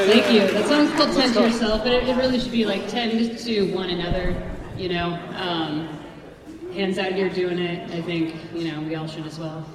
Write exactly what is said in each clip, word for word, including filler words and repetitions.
Thank you. That song's called Tend to Yourself, but it, it really should be like tend to one another, you know. Um, hands out here doing it. I think, you know, we all should as well.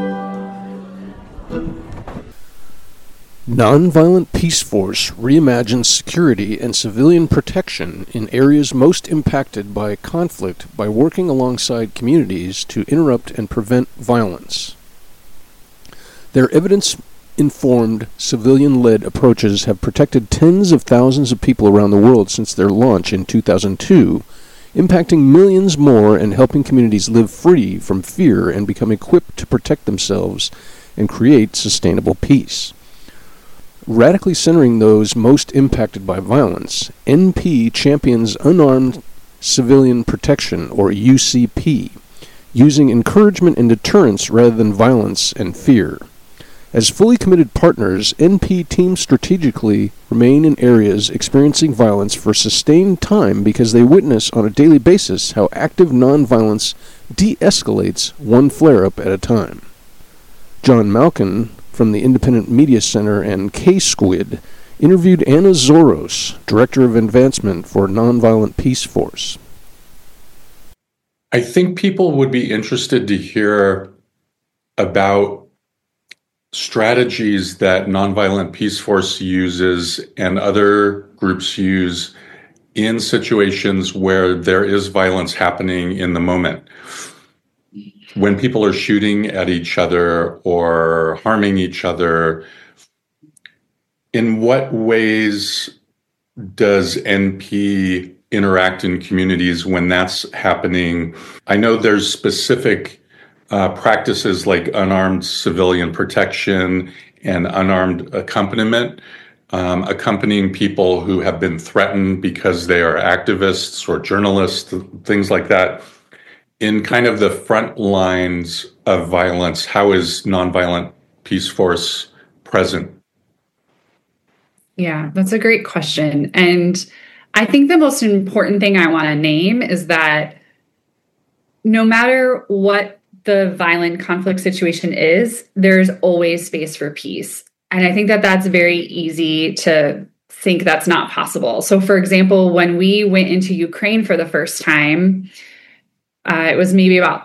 Nonviolent Peace Force reimagines security and civilian protection in areas most impacted by conflict by working alongside communities to interrupt and prevent violence. Their evidence-informed, civilian-led approaches have protected tens of thousands of people around the world since their launch in two thousand two, impacting millions more and helping communities live free from fear and become equipped to protect themselves and create sustainable peace. Radically centering those most impacted by violence, N P champions unarmed civilian protection, or U C P, using encouragement and deterrence rather than violence and fear. As fully committed partners, N P teams strategically remain in areas experiencing violence for sustained time because they witness on a daily basis how active nonviolence de-escalates one flare-up at a time. John Malkin from the Independent Media Center and K-Squid interviewed Anna Zoros, Director of Advancement for Nonviolent Peace Force. I think people would be interested to hear about strategies that Nonviolent Peace Force uses and other groups use in situations where there is violence happening in the moment. When people are shooting at each other or harming each other, in what ways does N P interact in communities when that's happening? I know there's specific uh, practices like unarmed civilian protection and unarmed accompaniment, um, accompanying people who have been threatened because they are activists or journalists, things like that. In kind of the front lines of violence, how is Nonviolent Peace Force present? Yeah, that's a great question. And I think the most important thing I want to name is that no matter what the violent conflict situation is, there's always space for peace. And I think that that's very easy to think that's not possible. So for example, when we went into Ukraine for the first time, Uh, it was maybe about,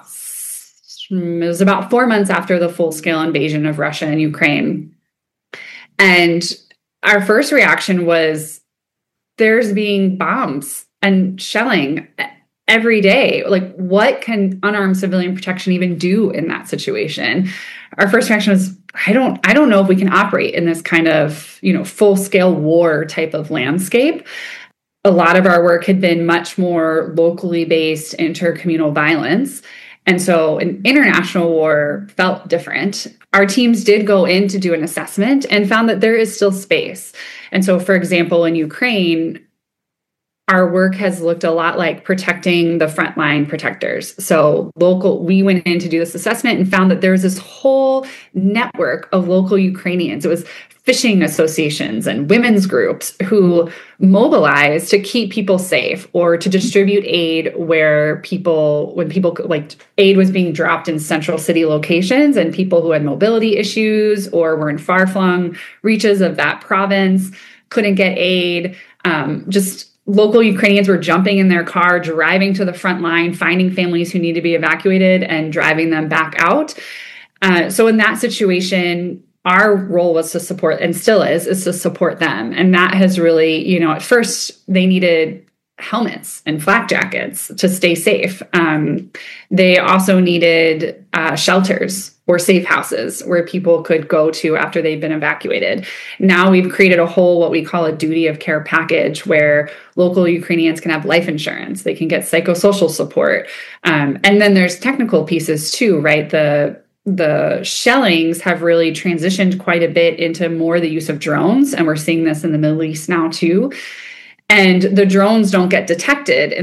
it was about four months after the full-scale invasion of Russia and Ukraine. And our first reaction was, there's being bombs and shelling every day. Like, what can unarmed civilian protection even do in that situation? Our first reaction was, I don't, I don't know if we can operate in this kind of, you know, full-scale war type of landscape. A lot of our work had been much more locally based intercommunal violence. And so an international war felt different. Our teams did go in to do an assessment and found that there is still space. And so, for example, in Ukraine, our work has looked a lot like protecting the frontline protectors. So local, we went in to do this assessment and found that there was this whole network of local Ukrainians. It was fishing associations and women's groups who mobilized to keep people safe or to distribute aid where people, when people, like aid was being dropped in central city locations and people who had mobility issues or were in far-flung reaches of that province couldn't get aid. Um, just local Ukrainians were jumping in their car, driving to the front line, finding families who need to be evacuated and driving them back out. Uh, so in that situation, our role was to support, and still is, is to support them. And that has really, you know, at first they needed helmets and flak jackets to stay safe. Um, they also needed uh, shelters or safe houses where people could go to after they've been evacuated. Now we've created a whole, what we call a duty of care package, where local Ukrainians can have life insurance. They can get psychosocial support. Um, and then there's technical pieces too, right? The The shellings have really transitioned quite a bit into more the use of drones. And we're seeing this in the Middle East now too. And the drones don't get detected